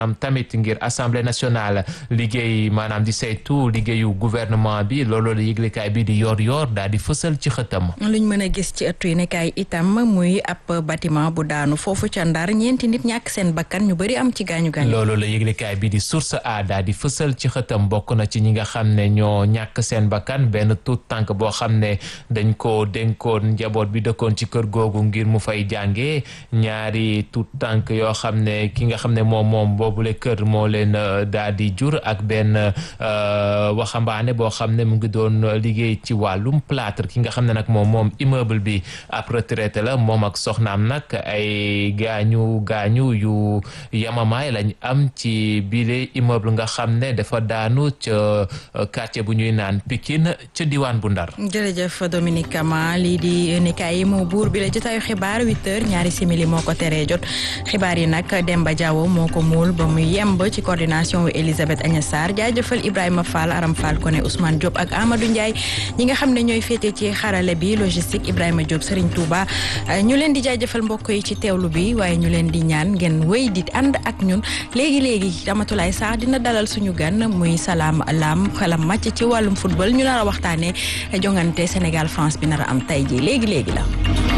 am tamit ngir assemblée nationale liggéey maanaam di saytu liggéeyu gouvernement bi loolu la yëglekaay bi di yor daal di fësal ci xëtam. luñ mën a gis ci ëttu yéenekaay itam muy ab bâtiment bu daanu foofu ca Ndar ñeenti nit ñàkk seen bakkan ñu bëri am ci gaañu gaañu. loolu la yëglekaay bi di source a daal di fësal ci xëtam bokk na ci ñi nga xam ne ñoo ñàkk seen bakkan benn tuut tànk boo xam ne dañ ko dénkoon njaboot bi dëkkoon ci kër googu ngir mu fay jàngee ñaari tuut tànk yoo xam ne ki nga xam ne moom boobule kër moo leen daal di jur ak benn waxambaane boo xam ne mu ngi doon liggéey ci wàllum plâtre ki nga xam ne nag moom immeuble bi ab retraité la moom ak soxnaam nag ay gaañu yu yamamaay lañ am ci bile immeuble nga xam ne dafa daanu ca quartier bu ñuy naan Pikine ca diwaan bu Ndar. jërëjëf Dominique Kama lii di nikaay yi moo buur bi la jotaayu xibaar 8h ñaari simili moo ko teree jot xibaar yi nag Demba Diawo moo ko muul ba muy yemb ci coordination wu Elisabeth Agnes Sarr jaajëfal Ibrahima Fall Aram Fall Koné Ousmane Diop ak Amadou Ndiaye ñi nga xam ne ñooy féete ci xarale bi logistique Ibrahima Diop Serigne Touba ñu leen di jaajëfal mbokk yi ci teewlu bi waaye ñu leen di ñaan ngeen wéy di ànd ak ñun léegi Ramatulaay Sarr dina dalal suñu gan muy Salam Lam xelam màcc ci wàllum football ñu nar a waxtaanee jongante Sénégal France bi nar a am tey jii léegi la.